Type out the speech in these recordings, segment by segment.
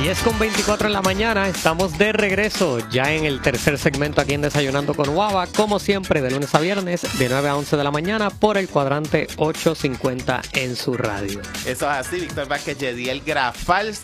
10:24 en la mañana, estamos de regreso ya en el tercer segmento aquí en Desayunando con Guava, como siempre de lunes a viernes de 9 a 11 de la mañana por el cuadrante 850 en su radio. Eso es así, Víctor Vázquez, Yediel Grafal.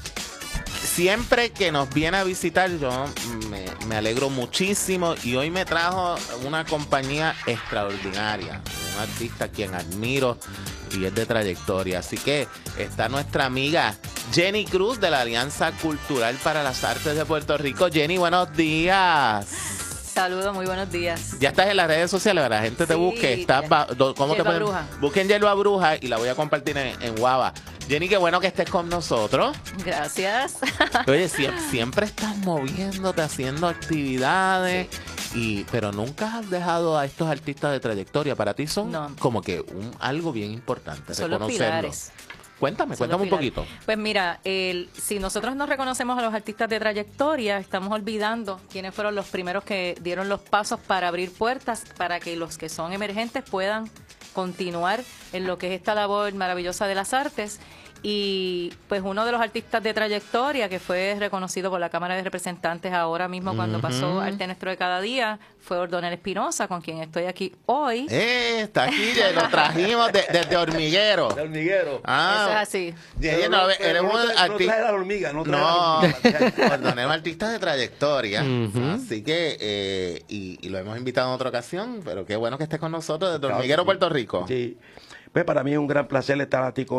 Siempre que nos viene a visitar yo me alegro muchísimo y hoy me trajo una compañía extraordinaria, un artista a quien admiro y es de trayectoria. Así que está nuestra amiga Jenny Cruz de la Alianza Cultural para las Artes de Puerto Rico. Jenny, buenos días. Saludos, muy buenos días. Ya estás en las redes sociales, ¿verdad? La gente te busque. ¿Cómo te pueden? Bruja. Busquen Yelva Bruja y la voy a compartir en Guava. Jenny, qué bueno que estés con nosotros. Gracias. Oye, siempre estás moviéndote, haciendo actividades, pero nunca has dejado a estos artistas de trayectoria. Para ti son como que algo bien importante, son los pilares. Cuéntame un poquito. Pues mira, si nosotros no reconocemos a los artistas de trayectoria, estamos olvidando quiénes fueron los primeros que dieron los pasos para abrir puertas para que los que son emergentes puedan continuar en lo que es esta labor maravillosa de las artes. Y pues uno de los artistas de trayectoria que fue reconocido por la Cámara de Representantes ahora mismo cuando pasó Arte Nuestro de Cada Día fue Ordonel Espinosa, con quien estoy aquí hoy. Está aquí, lo trajimos desde Hormiguero. De Hormiguero. Eso es así. Eres un artista. No trae la hormiga, Ordonel es un artista de trayectoria. Así que, y lo hemos invitado en otra ocasión, pero qué bueno que estés con nosotros desde Hormiguero, Puerto Rico. Sí. Pues para mí es un gran placer estar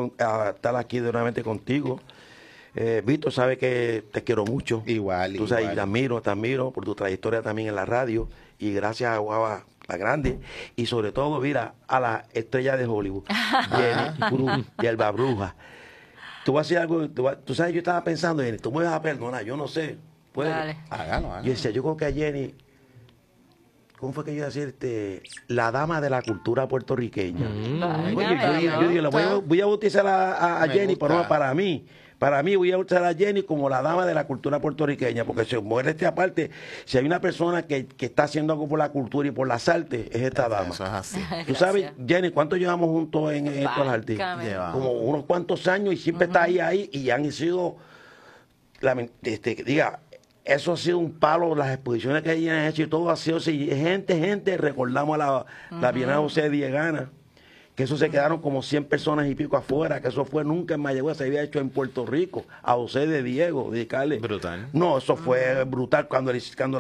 aquí nuevamente contigo. Víctor sabe que te quiero mucho. Igual. Tú sabes, te admiro por tu trayectoria también en la radio. Y gracias a Guava la Grande. Y sobre todo, mira, a la estrella de Hollywood, Jenny Cruz, Yelva Bruja. Tú vas a decir algo, tú sabes, yo estaba pensando, Jenny, tú me vas a perdonar, yo no sé. Dale. Hágalo. Yo decía, yo creo que a Jenny, ¿cómo fue que yo iba a decir? La dama de la cultura puertorriqueña. Yo digo, voy a bautizar a Jenny, pero no para mí. Para mí voy a bautizar a Jenny como la dama de la cultura puertorriqueña, porque si muere aparte, si hay una persona que está haciendo algo por la cultura y por las artes, es esta dama. Eso es así. Tú sabes, Jenny, ¿cuánto llevamos juntos en estos artes? Como unos cuantos años y siempre está ahí y han sido, eso ha sido un palo, las exposiciones que ellos han hecho y todo ha sido así. Gente, recordamos a la Bienal José Diegana, que eso se quedaron como 100 personas y pico afuera, que eso fue nunca en Mayagüez, se había hecho en Puerto Rico, a José de Diego, dedicarle. Brutal. No, eso fue brutal cuando